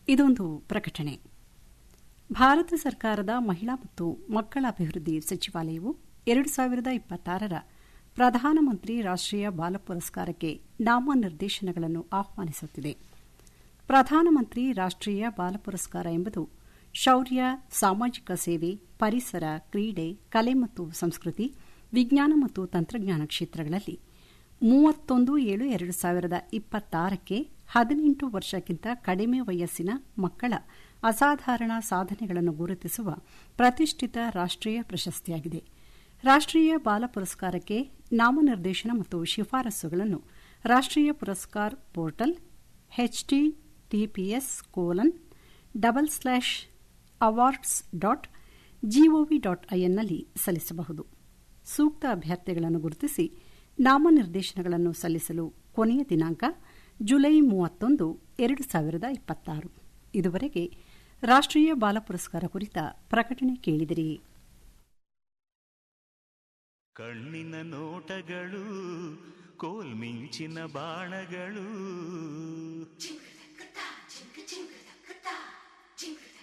ಇದೊಂದು ಪ್ರಕಟಣೆ. ಭಾರತ ಸರ್ಕಾರದ ಮಹಿಳಾ ಮತ್ತು ಮಕ್ಕಳ ಅಭಿವೃದ್ಧಿ ಸಚಿವಾಲಯವು 2026ರ ಪ್ರಧಾನಮಂತ್ರಿ ರಾಷ್ಟೀಯ ಬಾಲ ಪುರಸ್ಕಾರಕ್ಕೆ ನಾಮನಿರ್ದೇಶನಗಳನ್ನು ಆಹ್ವಾನಿಸುತ್ತಿದೆ. ಪ್ರಧಾನಮಂತ್ರಿ ರಾಷ್ಟೀಯ ಬಾಲ ಪುರಸ್ಕಾರ ಎಂಬುದು ಶೌರ್ಯ, ಸಾಮಾಜಿಕ ಸೇವೆ, ಪರಿಸರ, ಕ್ರೀಡೆ, ಕಲೆ ಮತ್ತು ಸಂಸ್ಕೃತಿ, ವಿಜ್ಞಾನ ಮತ್ತು ತಂತ್ರಜ್ಞಾನ ಕ್ಷೇತ್ರಗಳಲ್ಲಿ 31/7/2026ಕ್ಕೆ 18 ವರ್ಷಕ್ಕಿಂತ ಕಡಿಮೆ ವಯಸ್ಸಿನ ಮಕ್ಕಳ ಅಸಾಧಾರಣ ಸಾಧನೆಗಳನ್ನು ಗುರುತಿಸುವ ಪ್ರತಿಷ್ಠಿತ ರಾಷ್ಟೀಯ ಪ್ರಶಸ್ತಿಯಾಗಿದೆ. ರಾಷ್ಟೀಯ ಬಾಲ ಪುರಸ್ಕಾರಕ್ಕೆ ನಾಮನಿರ್ದೇಶನ ಮತ್ತು ಶಿಫಾರಸುಗಳನ್ನು ರಾಷ್ಟೀಯ ಪುರಸ್ಕಾರ ಪೋರ್ಟಲ್ https://awards.gov.in ನಲ್ಲಿ ಸಲ್ಲಿಸಬಹುದು. ಸೂಕ್ತ ಅಭ್ಯರ್ಥಿಗಳನ್ನು ಗುರುತಿಸಿ ನಾಮನಿರ್ದೇಶನಗಳನ್ನು ಸಲ್ಲಿಸಲು ಕೊನೆಯ ದಿನಾಂಕ ಜುಲೈ 31, 2026. ಇದುವರೆಗೆ ರಾಷ್ಟೀಯ ಬಾಲ ಪುರಸ್ಕಾರ ಕುರಿತ ಪ್ರಕಟಣೆ ಕೇಳಿದಿರಿ. ಕಣ್ಣಿನ ನೋಟಗಳು, ಕೋಲ್ಮಿಂಚಿನ ಬಾಣಗಳು,